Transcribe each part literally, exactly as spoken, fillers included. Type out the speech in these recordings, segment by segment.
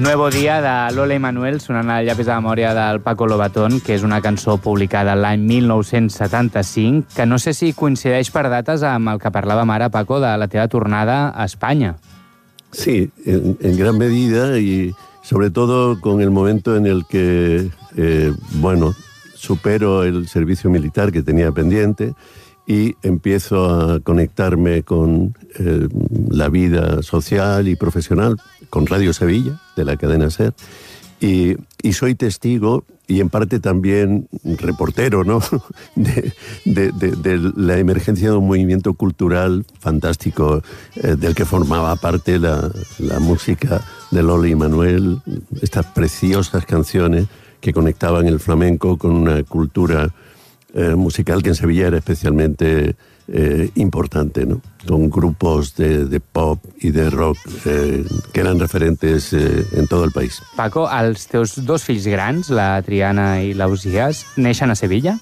Nuevo dia de Lola i Manuel, sonant al llapis de memòria del Paco Lobatón, que és una cançó publicada l'any mil nou-cents setanta-cinc, que no sé si coincideix per dates amb el que parlàvem ara, Paco, de la teva tornada a Espanya. Sí, en, en gran medida y sobre todo con el momento en el que, eh, bueno, supero el servicio militar que tenía pendiente y empiezo a conectarme con eh, la vida social y profesional, con Radio Sevilla, de la cadena SER, y, y soy testigo y en parte también reportero, ¿no?, de, de, de, de la emergencia de un movimiento cultural fantástico eh, del que formaba parte la, la música de Lola y Manuel, estas preciosas canciones que conectaban el flamenco con una cultura Eh, musical que en Sevilla era especialmente eh, importante, ¿no? Con grupos de, de pop i de rock eh, que eren referentes eh, en tot el país. Paco, els teus dos fills grans, la Triana i l'Ausiàs, neixen a Sevilla?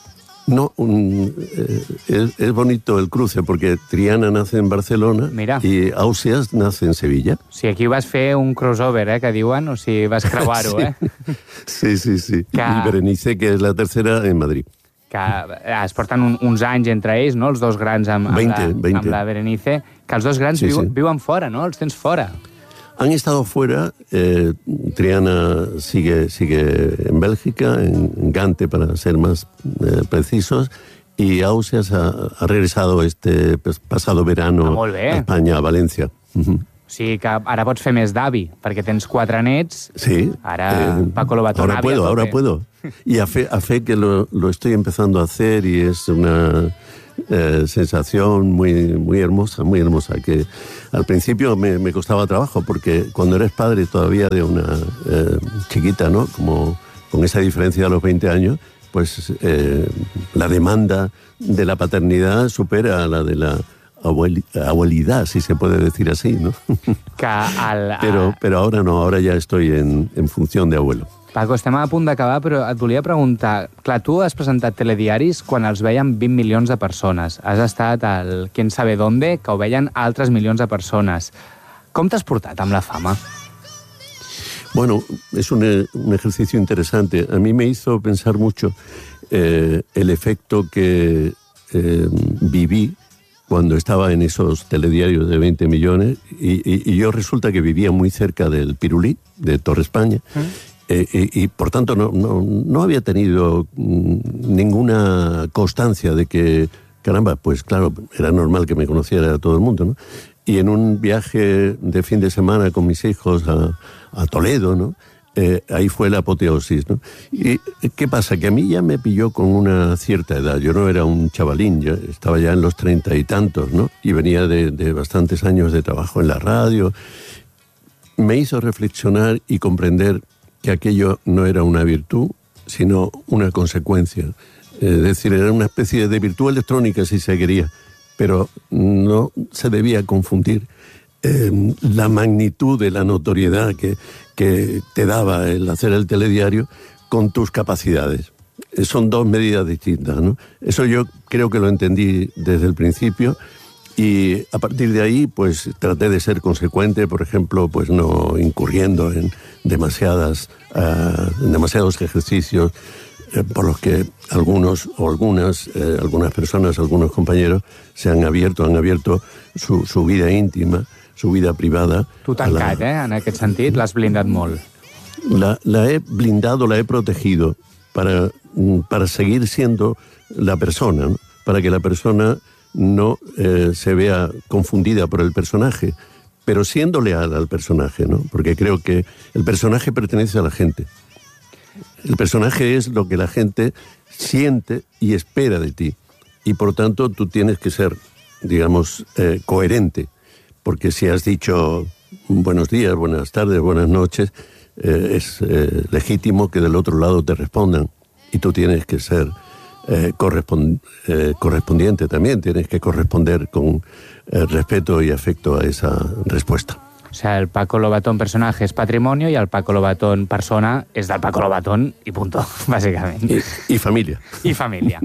No, un, eh, es, es bonito el cruce, porque Triana nace en Barcelona. Mira. Y Ausiàs nace en Sevilla. Sí, aquí vas fer un crossover, eh, que diuen, o sigui, vas creuar-ho, sí. eh? Sí, sí, sí. Que... Y Berenice, que es la tercera, en Madrid. Que es porten un, uns anys entre ells, no?, els dos grans amb, amb, veinte, la, veinte. amb la Berenice, que els dos grans sí, viu, sí. viuen fora, no?, els tens fora. Han estado fuera, eh, Triana sigue, sigue en Bélgica, en Gante para ser más eh, precisos, y Ausiàs ha, ha regresado este pasado verano ah, a España, a Valencia. Uh-huh. O sigui que ara pots fer més d'avi, perquè tens quatre nets. Sí. Ara eh, Paco Lobatón. Ahora puedo, ahora puedo. Y a fe, a fe que lo, lo estoy empezando a hacer y es una eh, sensación muy, muy hermosa, muy hermosa, que al principio me, me costaba trabajo, porque cuando eres padre todavía de una eh, chiquita, ¿no?, como con esa diferencia de los veinte años, pues eh, la demanda de la paternidad supera a la de la abuelidad, si se puede decir así, ¿no? Que el, pero, pero ahora no, ahora ya estoy en, en función de abuelo. Paco, estem a punt d'acabar, però et volia preguntar... Clar, tu has presentat telediaris quan els veien vint milions de persones. Has estat al Quién sabe dónde, que ho veien altres milions de persones. Com t'has portat amb la fama? Bueno, es un, un ejercicio interesante. A mí me hizo pensar mucho eh, el efecto que eh, viví cuando estaba en esos telediarios de veinte millones, y, y, y yo resulta que vivía muy cerca del Pirulí, de Torre España, ¿eh? eh, y, y por tanto no, no, no había tenido ninguna constancia de que, caramba, pues claro, era normal que me conociera todo el mundo, ¿no? Y en un viaje de fin de semana con mis hijos a, a Toledo, ¿no?, Eh, ahí fue la apoteosis, ¿no? ¿Y qué pasa? Que a mí ya me pilló con una cierta edad. Yo no era un chavalín, ya estaba ya en los treinta y tantos, ¿no? Y venía de, de bastantes años de trabajo en la radio. Me hizo reflexionar y comprender que aquello no era una virtud, sino una consecuencia. Es decir, era una especie de virtud electrónica, si se quería, pero no se debía confundir Eh, la magnitud de la notoriedad que, que te daba el hacer el telediario con tus capacidades. Eh, son dos medidas distintas, ¿no? Eso yo creo que lo entendí desde el principio, y a partir de ahí pues traté de ser consecuente, por ejemplo, pues no incurriendo en demasiadas uh, en demasiados ejercicios eh, por los que algunos o algunas eh, algunas personas, algunos compañeros se han abierto, han abierto su, su vida íntima, su vida privada. Tu tancat, la... eh? En aquest sentit, l'has blindat molt. La, la he blindado, la he protegido para, para seguir siendo la persona, ¿no? Para que la persona no eh, se vea confundida por el personaje, pero siendo leal al personaje, ¿no? Porque creo que el personaje pertenece a la gente. El personaje es lo que la gente siente y espera de ti. Y por tanto tú tienes que ser, digamos, eh, coherente. Porque si has dicho buenos días, buenas tardes, buenas noches, eh, es eh, legítimo que del otro lado te respondan. Y tú tienes que ser eh, correspond eh, correspondiente también, tienes que corresponder con eh, respeto y afecto a esa respuesta. O sea, el Paco Lobatón personaje es patrimonio y el Paco Lobatón persona és del Paco Lobatón i punto, bàsicament. I, i família. I família.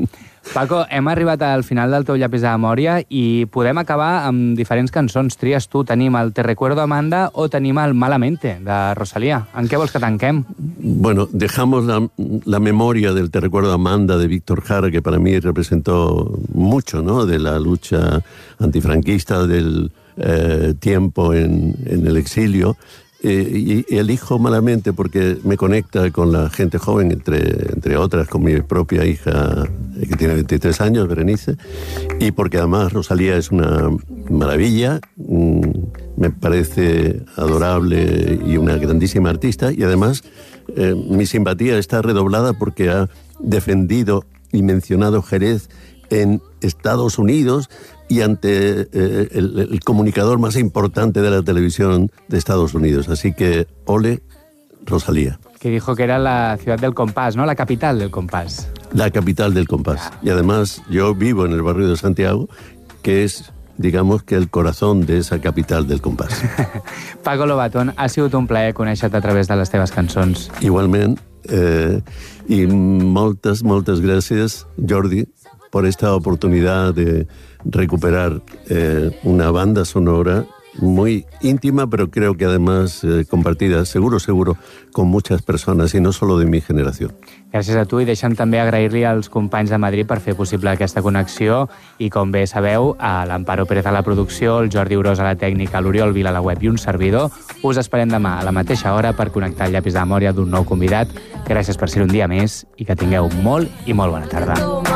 Paco, hem arribat al final del teu llapis de memòria i podem acabar amb diferents cançons. Tries tu, tenim el Te recuerdo Amanda o tenim el Malamente, de Rosalía. En què vols que tanquem? Bueno, dejamos la, la memoria del Te recuerdo Amanda de Víctor Jara, que para mí representó mucho, ¿no?, de la lucha antifranquista, del eh, tiempo en, en el exilio. Eh, y elijo Malamente porque me conecta con la gente joven, entre, entre otras con mi propia hija, que tiene veintitrés años, Berenice, y porque además Rosalía es una maravilla, mmm, me parece adorable y una grandísima artista, y además eh, mi simpatía está redoblada porque ha defendido y mencionado Jerez en Estados Unidos y ante eh, el, el comunicador más importante de la televisión de Estados Unidos. Así que, ole, Rosalía. Que dijo que era la ciudad del compás, ¿no? La capital del compás. La capital del compás. Y además yo vivo en el barrio de Santiago, que es, digamos, que el corazón de esa capital del compás. Paco Lobatón, ha sigut un plaer conèixer-te a través de les teves cançons. Igualment, eh, i moltes, moltes gràcies, Jordi, por esta oportunidad de recuperar eh, una banda sonora muy íntima, pero creo que además eh, compartida, seguro, seguro, con muchas personas, y no solo de mi generació. Gràcies a tu, i deixa'm també agrair-li als companys de Madrid per fer possible aquesta connexió, i com bé sabeu, a l'Amparo Pérez a la producció, el Jordi Urós a la tècnica, l'Oriol Vila a la web i un servidor. Us esperem demà a la mateixa hora per connectar el llapis de memòria d'un nou convidat. Gràcies per ser un dia més i que tingueu molt i molt bona tarda.